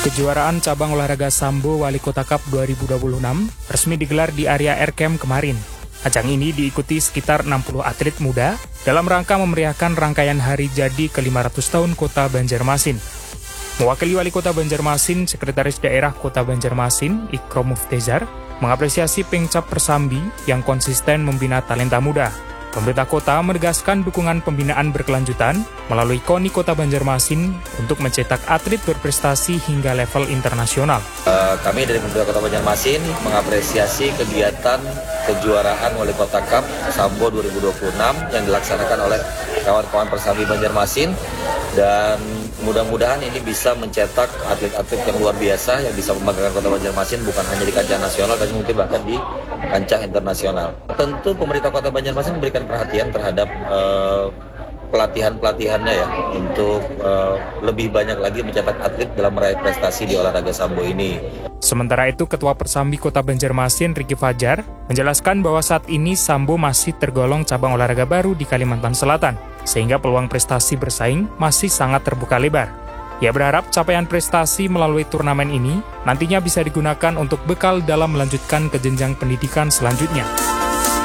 Kejuaraan cabang olahraga Sambo Wali Kota Cup 2026 resmi digelar di area Aircamp kemarin. Ajang ini diikuti sekitar 60 atlet muda dalam rangka memeriahkan rangkaian hari jadi ke-500 tahun Kota Banjarmasin. Mewakili Wali Kota Banjarmasin, Sekretaris Daerah Kota Banjarmasin, Ikrom Muftezar, mengapresiasi Pengcap Persambi yang konsisten membina talenta muda. Pemerintah kota menegaskan dukungan pembinaan berkelanjutan melalui KONI Kota Banjarmasin untuk mencetak atlet berprestasi hingga level internasional. Kami dari Pemerintah Kota Banjarmasin mengapresiasi kegiatan kejuaraan Wali Kota Cup Sambo 2026 yang dilaksanakan oleh kawan-kawan Persambi Banjarmasin, dan mudah-mudahan ini bisa mencetak atlet-atlet yang luar biasa yang bisa membanggakan Kota Banjarmasin bukan hanya di kancah nasional tapi mungkin bahkan di kancah internasional. Tentu pemerintah Kota Banjarmasin memberikan perhatian terhadap pelatihan-pelatihannya ya untuk lebih banyak lagi mencetak atlet dalam meraih prestasi di olahraga Sambo ini. Sementara itu, Ketua Persambi Kota Banjarmasin, Ricky Fajar, menjelaskan bahwa saat ini Sambo masih tergolong cabang olahraga baru di Kalimantan Selatan, sehingga peluang prestasi bersaing masih sangat terbuka lebar. Ia berharap capaian prestasi melalui turnamen ini nantinya bisa digunakan untuk bekal dalam melanjutkan ke jenjang pendidikan selanjutnya.